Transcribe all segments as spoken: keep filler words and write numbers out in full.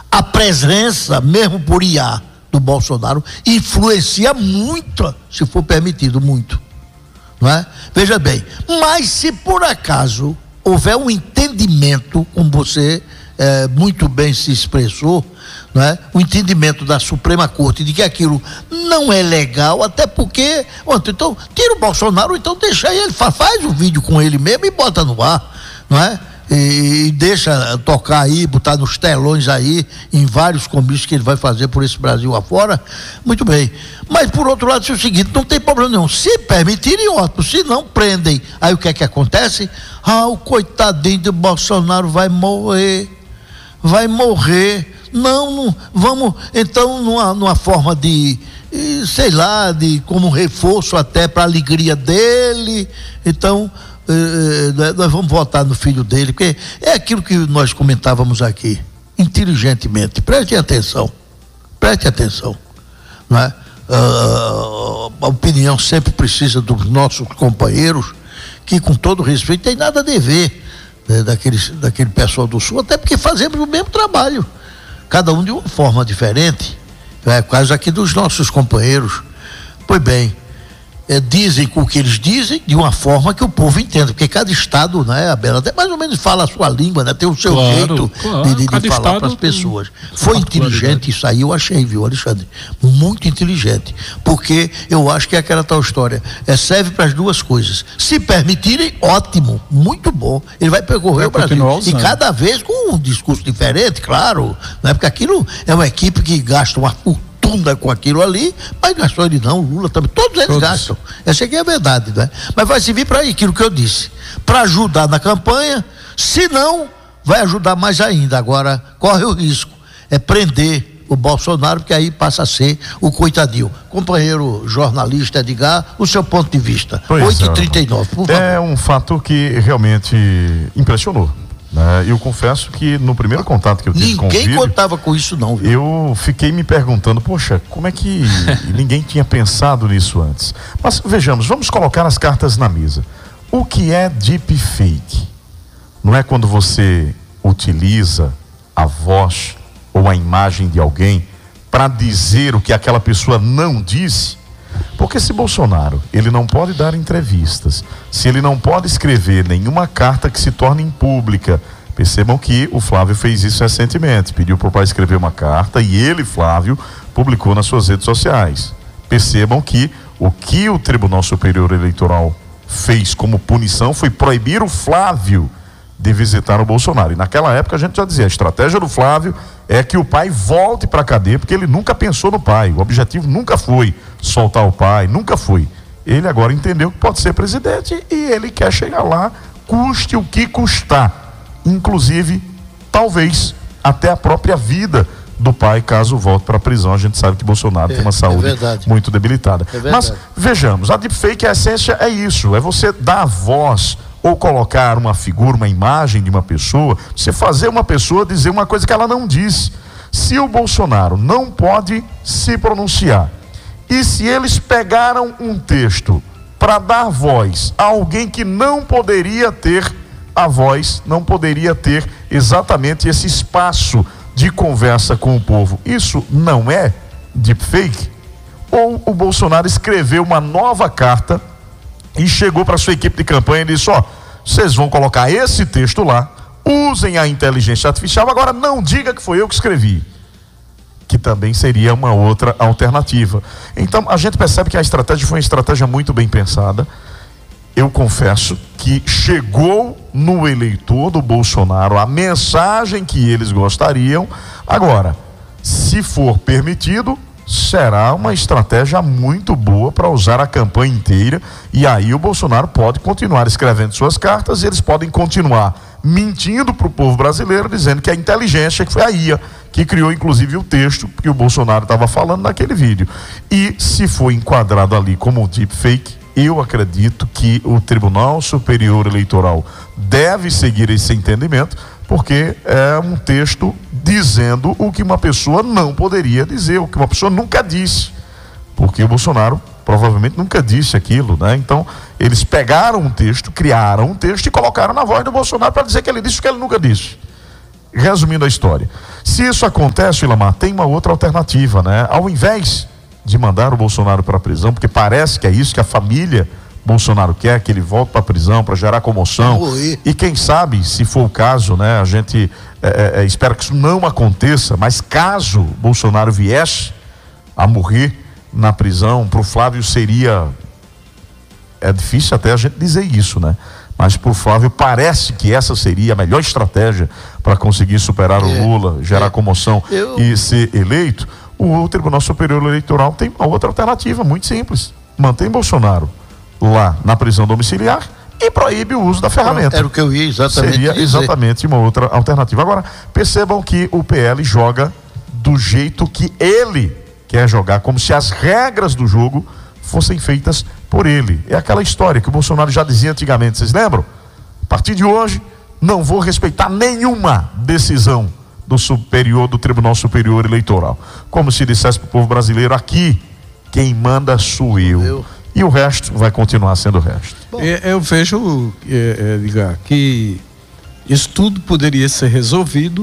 a presença, mesmo por I A, do Bolsonaro, influencia muito, se for permitido, muito. Não é? Veja bem, mas se por acaso houver um entendimento, como você é, muito bem se expressou, não é? O entendimento da Suprema Corte de que aquilo não é legal, até porque, então, tira o Bolsonaro, então deixa ele, faz, faz o vídeo com ele mesmo e bota no ar, não é? E, e deixa tocar aí, botar nos telões aí, em vários comícios que ele vai fazer por esse Brasil afora, muito bem. Mas por outro lado, é o seguinte, não tem problema nenhum, se permitirem, ótimo, se não prendem, aí o que é que acontece? Ah, o coitadinho do Bolsonaro vai morrer, vai morrer, não, não vamos, então, numa, numa forma de, sei lá, de como reforço até para a alegria dele, então, eh, nós vamos votar no filho dele, porque é aquilo que nós comentávamos aqui, inteligentemente, preste atenção, preste atenção, não é? Uh, a opinião sempre precisa dos nossos companheiros, que com todo respeito tem nada a dever, né, daquele, daquele pessoal do Sul, até porque fazemos o mesmo trabalho, cada um de uma forma diferente, é quase aqui dos nossos companheiros. Pois bem, é, dizem o que eles dizem de uma forma que o povo entenda, porque cada estado, né, Abel, até mais ou menos fala a sua língua, né, tem o seu claro, jeito claro, de, de, de falar para as pessoas. Foi inteligente isso aí, eu achei, viu, Alexandre? Muito inteligente, porque eu acho que é aquela tal história, é, serve para as duas coisas. Se permitirem, ótimo, muito bom, ele vai percorrer o Brasil, e cada vez com um discurso diferente, claro, né, porque aquilo é uma equipe que gasta uma fortuna com aquilo ali, mas gastou ele não, o Lula também, todos eles todos. gastam, essa aqui é a verdade, né? Mas vai servir para aquilo que eu disse, para ajudar na campanha, se não, vai ajudar mais ainda. Agora, corre o risco, é prender o Bolsonaro, porque aí passa a ser o coitadinho. Companheiro jornalista Edgar, o seu ponto de vista. oito e trinta e nove, por favor. É um fato que realmente impressionou. Né? Eu confesso que no primeiro contato que eu tive ninguém com o vídeo, ninguém contava com isso não, viu? Eu fiquei me perguntando, poxa, como é que ninguém tinha pensado nisso antes? Mas vejamos, vamos colocar as cartas na mesa. O que é deepfake? Não é quando você utiliza a voz ou a imagem de alguém para dizer o que aquela pessoa não disse? Porque se Bolsonaro, ele não pode dar entrevistas, se ele não pode escrever nenhuma carta que se torne pública, percebam que o Flávio fez isso recentemente, pediu para o pai escrever uma carta e ele, Flávio, publicou nas suas redes sociais. Percebam que o que o Tribunal Superior Eleitoral fez como punição foi proibir o Flávio de visitar o Bolsonaro. E naquela época a gente já dizia, a estratégia do Flávio é que o pai volte para a cadeia, porque ele nunca pensou no pai. O objetivo nunca foi soltar o pai, nunca foi. Ele agora entendeu que pode ser presidente e ele quer chegar lá, custe o que custar. Inclusive, talvez, até a própria vida do pai, caso volte para a prisão. A gente sabe que Bolsonaro é, tem uma saúde é muito debilitada. É Mas, vejamos, a deepfake, a essência é isso, é você dar voz ou colocar uma figura, uma imagem de uma pessoa, você fazer uma pessoa dizer uma coisa que ela não disse. Se o Bolsonaro não pode se pronunciar, e se eles pegaram um texto para dar voz a alguém que não poderia ter a voz, não poderia ter exatamente esse espaço de conversa com o povo, isso não é deepfake? Ou o Bolsonaro escreveu uma nova carta e chegou para sua equipe de campanha e disse, ó, vocês vão colocar esse texto lá, usem a inteligência artificial, agora não diga que foi eu que escrevi, que também seria uma outra alternativa. Então a gente percebe que a estratégia foi uma estratégia muito bem pensada. Eu confesso que chegou no eleitor do Bolsonaro a mensagem que eles gostariam. Agora, se for permitido, será uma estratégia muito boa para usar a campanha inteira, e aí o Bolsonaro pode continuar escrevendo suas cartas e eles podem continuar mentindo para o povo brasileiro, dizendo que a inteligência, que foi a I A que criou inclusive o texto que o Bolsonaro estava falando naquele vídeo. E se for enquadrado ali como deepfake, eu acredito que o Tribunal Superior Eleitoral deve seguir esse entendimento, porque é um texto dizendo o que uma pessoa não poderia dizer, o que uma pessoa nunca disse, porque o Bolsonaro provavelmente nunca disse aquilo, né? Então eles pegaram um texto, criaram um texto e colocaram na voz do Bolsonaro para dizer que ele disse o que ele nunca disse. Resumindo a história, se isso acontece, Ilamar, tem uma outra alternativa, né? Ao invés de mandar o Bolsonaro para a prisão, porque parece que é isso que a família Bolsonaro quer, que ele volte para a prisão para gerar comoção, e quem sabe, se for o caso, né, a gente é, é, espera que isso não aconteça, mas caso Bolsonaro viesse a morrer na prisão, para o Flávio seria, é difícil até a gente dizer isso, né? Mas para o Flávio parece que essa seria a melhor estratégia para conseguir superar é, o Lula, gerar é, comoção eu... e ser eleito. O Tribunal Superior Eleitoral tem uma outra alternativa muito simples: mantém Bolsonaro lá na prisão domiciliar e proíbe o uso da ferramenta. Era o que eu ia exatamente Seria dizer. exatamente uma outra alternativa. Agora, percebam que o P L joga do jeito que ele quer jogar, como se as regras do jogo fossem feitas por ele. É aquela história que o Bolsonaro já dizia antigamente, vocês lembram? A partir de hoje, não vou respeitar nenhuma decisão do superior, do Tribunal Superior Eleitoral. Como se dissesse para o povo brasileiro: aqui, quem manda sou eu. eu. E o resto vai continuar sendo o resto. Bom, eu vejo, é, é, Edgar, que isso tudo poderia ser resolvido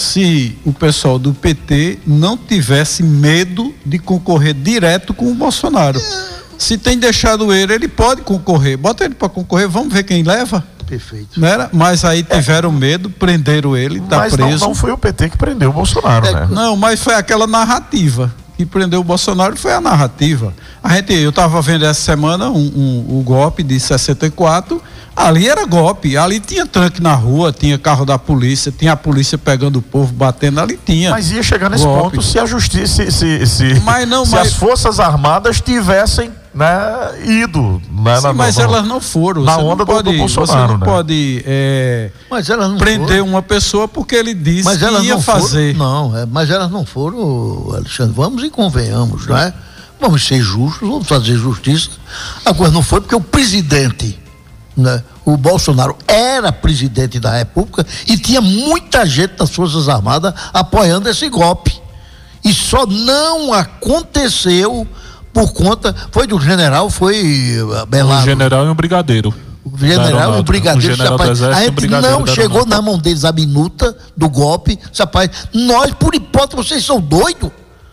se o pessoal do P T não tivesse medo de concorrer direto com o Bolsonaro. Se tem deixado ele, ele pode concorrer. Bota ele para concorrer, vamos ver quem leva. Perfeito. Não era? Mas aí tiveram é. medo, prenderam ele, tá mas preso. Não, não foi o P T que prendeu o Bolsonaro, é, né? Não, mas foi aquela narrativa que prendeu o Bolsonaro, foi a narrativa. A gente, eu estava vendo essa semana um, um, um golpe de sessenta e quatro, ali era golpe, ali tinha tanque na rua, tinha carro da polícia, tinha a polícia pegando o povo, batendo, ali tinha. Mas ia chegar nesse golpe. ponto se a justiça, se, se, mas não, se mas... as Forças Armadas tivessem, né, ido, né, Sim, na, mas na, elas não foram. Na você onda não pode, do, do Bolsonaro, você não né? pode é, mas elas não prender foram. uma pessoa porque ele disse mas que elas ia não fazer. Foram, não, é, mas elas não foram, Alexandre. Vamos e convenhamos, não é? Vamos ser justos, vamos fazer justiça. Agora não foi porque o presidente, né, o Bolsonaro era presidente da República e tinha muita gente das Forças Armadas apoiando esse golpe. E só não aconteceu por conta, foi do general, foi Belardo. Um general e um brigadeiro. O general e o brigadeiro, um rapaz, a gente não chegou na mão deles a minuta do golpe, rapaz, nós, por hipótese, vocês são doidos?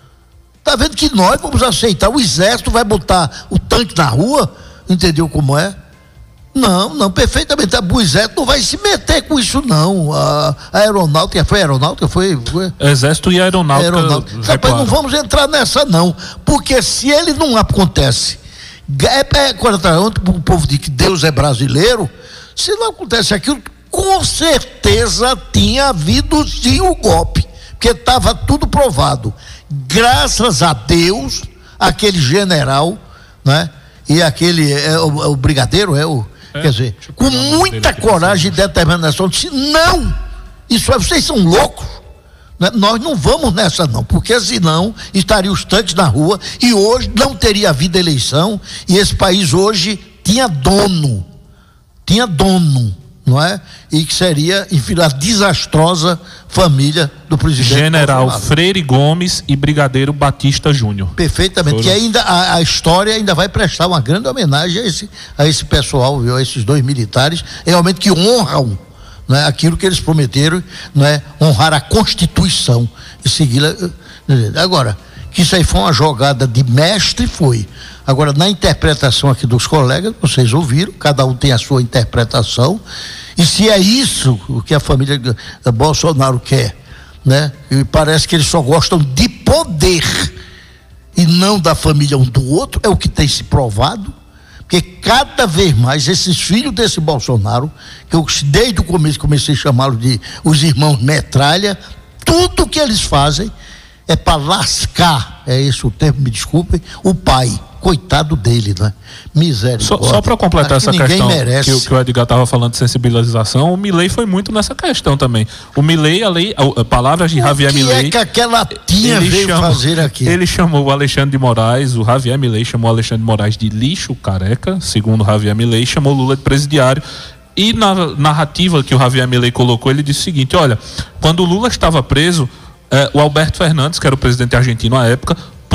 Tá vendo que nós vamos aceitar, o exército vai botar o tanque na rua, entendeu como é? Não, não, perfeitamente, o exército não vai se meter com isso não, a, a aeronáutica, foi a aeronáutica, foi, foi... Exército e aeronáutica. aeronáutica. Rapaz, não vamos entrar nessa não, porque se ele não acontece, é, é, quando o povo diz que Deus é brasileiro, se não acontece aquilo, com certeza tinha havido sim o golpe, porque estava tudo provado. Graças a Deus, aquele general, né? E aquele, é, o, o brigadeiro, é o, é, quer dizer, com muita coragem e determinação, disse: não, isso é, vocês são loucos, né? Nós não vamos nessa não, porque senão estariam os tanques na rua e hoje não teria havido eleição e esse país hoje tinha dono, tinha dono, não é? E que seria, enfim, a desastrosa família do presidente General Bolsonaro. Freire Gomes e Brigadeiro Batista Júnior. Perfeitamente, Foram... e ainda a, a história ainda vai prestar uma grande homenagem a esse, a esse pessoal, viu? A esses dois militares, realmente que honram, não é, aquilo que eles prometeram, não é, honrar a Constituição e segui-la. Agora, que isso aí foi uma jogada de mestre, foi. Agora, na interpretação aqui dos colegas, vocês ouviram, cada um tem a sua interpretação, e se é isso o que a família Bolsonaro quer, né? E parece que eles só gostam de poder e não da família um do outro, é o que tem se provado, porque cada vez mais esses filhos desse Bolsonaro, que eu desde o começo comecei a chamá-los de os irmãos metralha, tudo que eles fazem é para lascar, é esse o termo, me desculpem, o pai. Coitado dele, né? Misericórdia. Só, só para completar Acho essa que questão merece. que, que o Edgar estava falando de sensibilização, o Milei foi muito nessa questão também. O Milei, a lei, a, a palavras de o Javier que Milei. É que aquela tia veio chamou, fazer aqui? Ele chamou o Alexandre de Moraes, o Javier Milei chamou o Alexandre de Moraes de lixo careca, segundo o Javier Milei, chamou Lula de presidiário. E na narrativa que o Javier Milei colocou, ele disse o seguinte: olha, quando o Lula estava preso, eh, o Alberto Fernandes, que era o presidente argentino à época,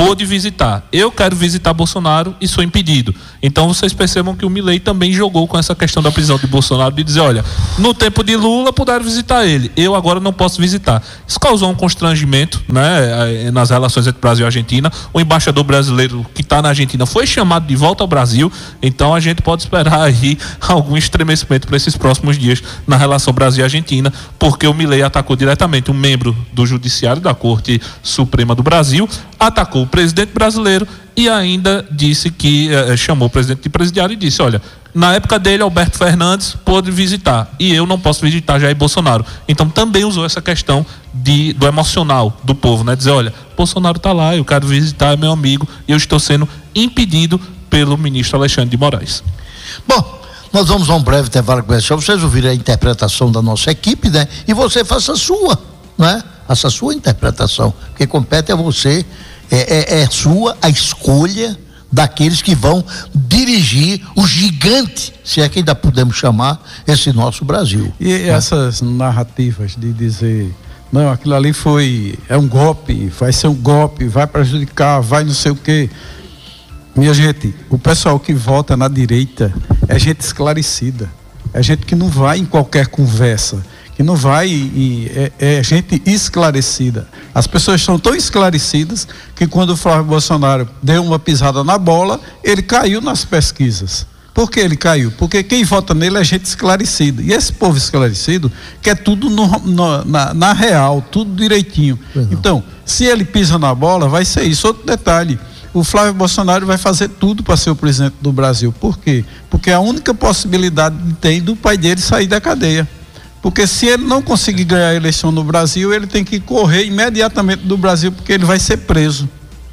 pôde visitar. Eu quero visitar Bolsonaro e sou impedido. Então vocês percebam que o Milei também jogou com essa questão da prisão de Bolsonaro, de dizer, olha, no tempo de Lula puderam visitar ele, eu agora não posso visitar. Isso causou um constrangimento, né, nas relações entre Brasil e Argentina. O embaixador brasileiro que está na Argentina foi chamado de volta ao Brasil, então a gente pode esperar aí algum estremecimento para esses próximos dias na relação Brasil e Argentina, porque o Milei atacou diretamente um membro do Judiciário da Corte Suprema do Brasil, atacou o presidente brasileiro e ainda disse que eh, chamou o presidente de presidiário e disse, olha, na época dele Alberto Fernandes pôde visitar e eu não posso visitar Jair Bolsonaro. Então também usou essa questão de, do emocional do povo, né? Dizer, olha, Bolsonaro está lá, eu quero visitar, é meu amigo, e eu estou sendo impedido pelo ministro Alexandre de Moraes. Bom, nós vamos a um breve intervalo comercial, vocês ouviram a interpretação da nossa equipe, né? E você faça a sua, né? Faça a sua interpretação, porque compete a você, é, é, é sua a escolha daqueles que vão dirigir o gigante, se é que ainda podemos chamar esse nosso Brasil. E né? Essas narrativas de dizer, não, aquilo ali foi, é um golpe, vai ser um golpe, vai prejudicar, vai não sei o quê. Minha gente, o pessoal que vota na direita é gente esclarecida, é gente que não vai em qualquer conversa, que não vai e é, é gente esclarecida. As pessoas são tão esclarecidas que quando o Flávio Bolsonaro deu uma pisada na bola, ele caiu nas pesquisas. Por que ele caiu? Porque quem vota nele é gente esclarecida. E esse povo esclarecido quer tudo no, no, na, na real, tudo direitinho. Então, se ele pisa na bola, vai ser isso. Outro detalhe, o Flávio Bolsonaro vai fazer tudo para ser o presidente do Brasil. Por quê? Porque a única possibilidade que tem do pai dele sair da cadeia. Porque se ele não conseguir ganhar a eleição no Brasil, ele tem que correr imediatamente do Brasil, porque ele vai ser preso.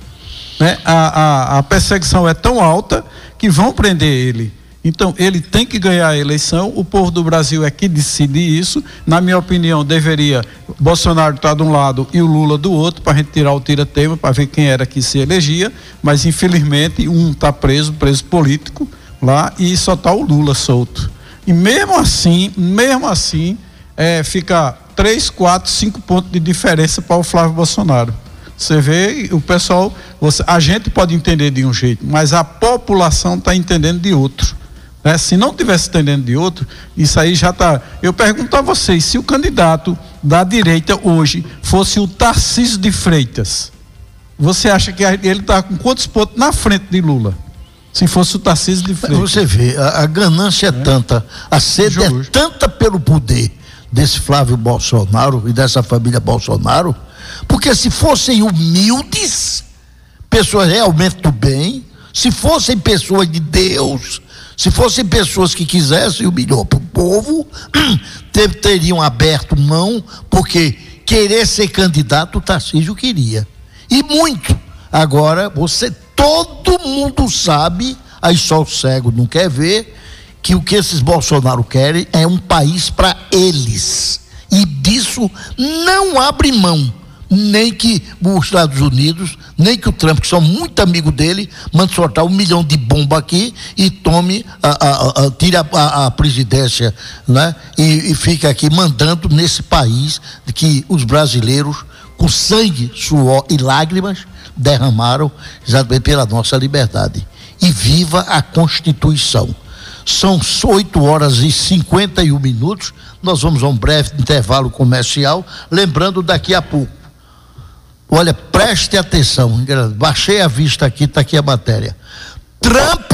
Né? A, a, a perseguição é tão alta que vão prender ele. Então, ele tem que ganhar a eleição, o povo do Brasil é que decide isso. Na minha opinião, deveria Bolsonaro estar de um lado e o Lula do outro, para a gente tirar o tira-teima, para ver quem era que se elegia, mas infelizmente um está preso, preso político lá, e só está o Lula solto. E mesmo assim, mesmo assim, é, fica três, quatro, cinco pontos de diferença para o Flávio Bolsonaro. Você vê, o pessoal, você, a gente pode entender de um jeito, mas a população está entendendo de outro. Né? Se não tivesse entendendo de outro, isso aí já está. Eu pergunto a vocês, se o candidato da direita hoje fosse o Tarcísio de Freitas, você acha que ele está com quantos pontos na frente de Lula? Se fosse o Tarcísio de Freitas. Você vê, a, a ganância é, é tanta, a sede Justo. é tanta pelo poder desse Flávio Bolsonaro e dessa família Bolsonaro, porque se fossem humildes, pessoas realmente do bem, se fossem pessoas de Deus, se fossem pessoas que quisessem o melhor para o povo, ter, teriam aberto mão, porque querer ser candidato o Tarcísio queria, e muito. Agora, você, todo mundo sabe, aí só o cego não quer ver, que o que esses Bolsonaro querem é um país para eles, e disso não abre mão, nem que os Estados Unidos, nem que o Trump, que são muito amigos dele, mande soltar um milhão de bomba aqui e tome, a, a, a, tire a, a, a presidência, né? E, e fica aqui mandando nesse país que os brasileiros, com sangue, suor e lágrimas, derramaram exatamente pela nossa liberdade. E viva a Constituição. São oito horas e cinquenta e um minutos. Nós vamos a um breve intervalo comercial. Lembrando, daqui a pouco, olha, preste atenção, baixei a vista aqui, está aqui a matéria. Trump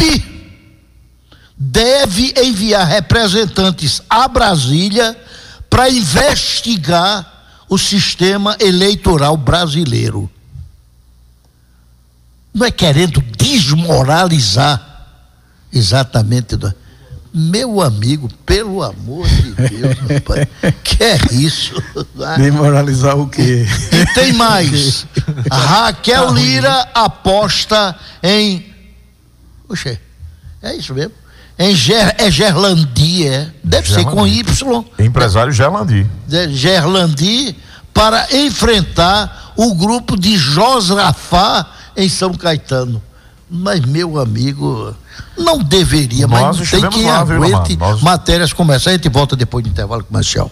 deve enviar representantes a Brasília para investigar o sistema eleitoral brasileiro. Não é querendo desmoralizar exatamente. Meu amigo, pelo amor de Deus, rapaz, que é isso? Desmoralizar o quê? E tem mais. A Raquel Lira aposta em. Poxa, é isso mesmo? Em Ger, é Gerlandi, é? Deve Gerlandi. Ser com Y. Empresário Gerlandi. Gerlandi, para enfrentar o grupo de Josafá em São Caetano. Mas, meu amigo, não deveria, nós mas tem quem lá, aguente nós... matérias como essa. A gente volta depois do intervalo comercial.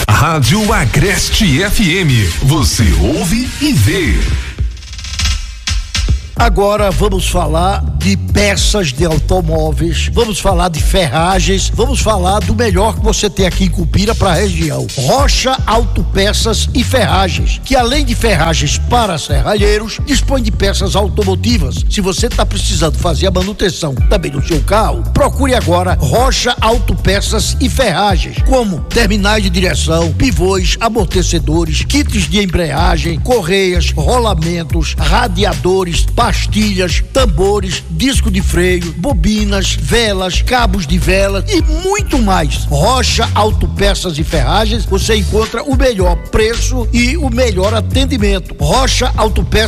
Rádio Agreste F M. Você ouve e vê. Agora vamos falar de peças de automóveis, vamos falar de ferragens, vamos falar do melhor que você tem aqui em Cupira para a região. Rocha Autopeças e Ferragens, que além de ferragens para serralheiros, dispõe de peças automotivas. Se você está precisando fazer a manutenção também do seu carro, procure agora Rocha Autopeças e Ferragens, como terminais de direção, pivôs, amortecedores, kits de embreagem, correias, rolamentos, radiadores, pastilhas, tambores, disco de freio, bobinas, velas, cabos de vela e muito mais. Rocha Autopeças e Ferragens, você encontra o melhor preço e o melhor atendimento. Rocha Autopeças